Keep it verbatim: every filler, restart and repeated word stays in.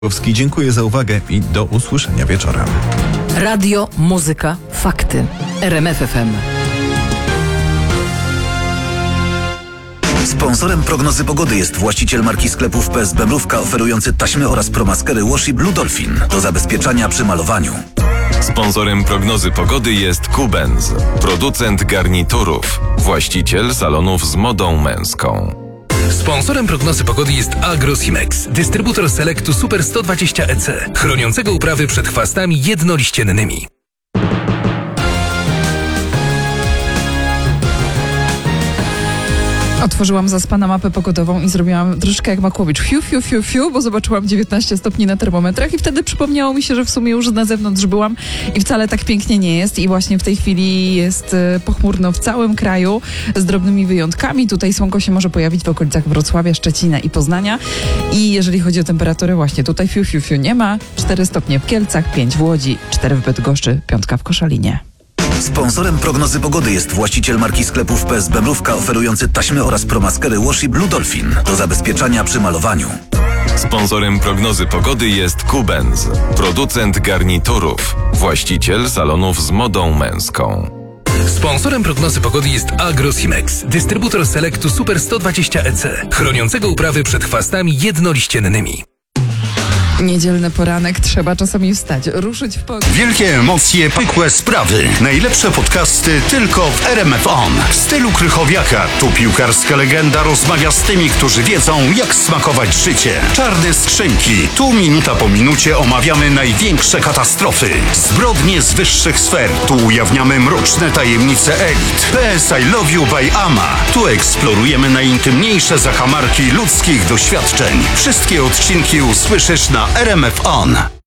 Dziękuję za uwagę i do usłyszenia wieczorem. Radio, muzyka, fakty. R M F F M. Sponsorem prognozy pogody jest właściciel marki sklepów P S B Mrówka, oferujący taśmy oraz promaskery Washi Blue Dolphin do zabezpieczania przy malowaniu. Sponsorem prognozy pogody jest Kubenz, producent garniturów, właściciel salonów z modą męską. Sponsorem prognozy pogody jest Agrosimex, dystrybutor Selectu Super sto dwadzieścia E C, chroniącego uprawy przed chwastami jednoliściennymi. Otworzyłam zaspana mapę pogodową i zrobiłam troszkę jak Makłowicz. Fiu, fiu, fiu, fiu, bo zobaczyłam dziewiętnaście stopni na termometrach i wtedy przypomniało mi się, że w sumie już na zewnątrz byłam i wcale tak pięknie nie jest. I właśnie w tej chwili jest pochmurno w całym kraju z drobnymi wyjątkami. Tutaj słonko się może pojawić w okolicach Wrocławia, Szczecina i Poznania. I jeżeli chodzi o temperaturę, właśnie tutaj fiu, fiu, fiu nie ma. cztery stopnie w Kielcach, pięć w Łodzi, cztery w Bydgoszczy, piątka w Koszalinie. Sponsorem prognozy pogody jest właściciel marki sklepów P S B Mrówka, oferujący taśmy oraz promaskery Washi Blue Dolphin do zabezpieczania przy malowaniu. Sponsorem prognozy pogody jest Kubenz, producent garniturów, właściciel salonów z modą męską. Sponsorem prognozy pogody jest Agrosimex, dystrybutor Selectu Super sto dwadzieścia E C, chroniącego uprawy przed chwastami jednoliściennymi. Niedzielny poranek, trzeba czasami wstać, ruszyć w pogodę. Wielkie emocje, pykłe sprawy. Najlepsze podcasty tylko w R M F On. W stylu Krychowiaka. Tu piłkarska legenda rozmawia z tymi, którzy wiedzą, jak smakować życie. Czarne skrzynki. Tu minuta po minucie omawiamy największe katastrofy. Zbrodnie z wyższych sfer. Tu ujawniamy mroczne tajemnice elit. P S I Love You by Ama. Tu eksplorujemy najintymniejsze zakamarki ludzkich doświadczeń. Wszystkie odcinki usłyszysz na R M F On.